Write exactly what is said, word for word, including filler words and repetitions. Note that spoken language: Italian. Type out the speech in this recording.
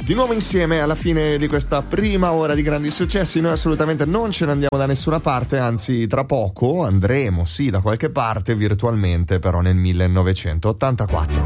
Di nuovo insieme alla fine di questa prima ora di grandi successi. Noi assolutamente non ce ne andiamo da nessuna parte, anzi tra poco andremo sì da qualche parte virtualmente, però nel millenovecentottantaquattro.